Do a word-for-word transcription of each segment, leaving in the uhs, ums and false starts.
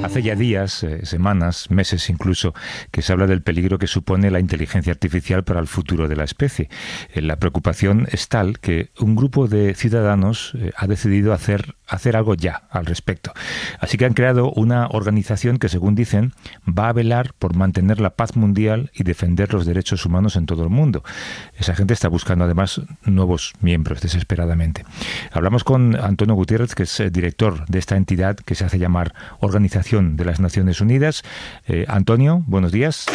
Hace ya días, eh, semanas, meses incluso, que se habla del peligro que supone la inteligencia artificial para el futuro de la especie. Eh, la preocupación es tal que un grupo de ciudadanos eh, ha decidido hacer, hacer algo ya al respecto. Así que han creado una organización que, según dicen, va a velar por mantener la paz mundial y defender los derechos humanos en todo el mundo. Esa gente está buscando además nuevos miembros desesperadamente. Hablamos con Antonio Gutiérrez, que es eh, director de esta entidad que se hace llamar Organización de las Naciones Unidas. Eh, Antonio, buenos días.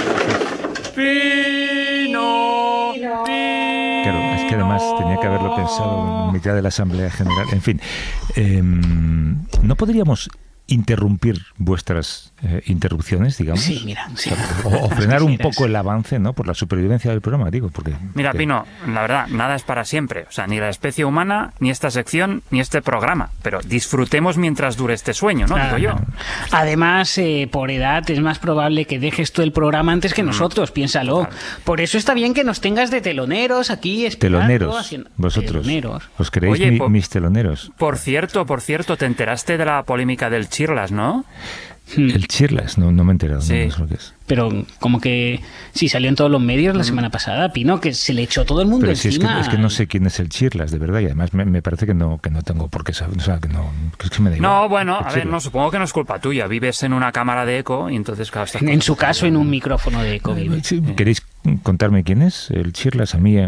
Pino, Pino. Claro, es que además tenía que haberlo pensado en mitad de la Asamblea General. En fin, eh, ¿no podríamos interrumpir vuestras eh, interrupciones, digamos? Sí, mira, sí. O, o frenar un poco el avance, ¿no? Por la supervivencia del programa, digo, porque... Mira, que... Pino, la verdad, nada es para siempre. O sea, ni la especie humana, ni esta sección, ni este programa. Pero disfrutemos mientras dure este sueño, ¿no? Ah, Digo yo. Además, eh, por edad, es más probable que dejes tú el programa antes que nosotros, piénsalo. Claro. Por eso está bien que nos tengas de teloneros aquí esperando. Teloneros, haciendo... vosotros. Teloneros. ¿Os creéis Oye, mi, por- mis teloneros? Por cierto, por cierto, ¿te enteraste de la polémica del Chirlas, no? Hmm. El Chirlas, no, no me he enterado. Sí. No, no sé lo que es. Pero como que sí salió en todos los medios la semana pasada, Pino, que se le echó todo el mundo Pero si es que, encima. es que no sé quién es el Chirlas, de verdad, y además me, me parece que no, que no tengo por qué saber, o sea, que no, que es que me da igual. No, bueno, El a ver, Chirlas. no, supongo que no es culpa tuya. Vives en una cámara de eco y entonces, claro, estas En cosas su pasan. caso, en un micrófono de eco vive. Sí, ¿queréis contarme quién es el Chirlas? A mí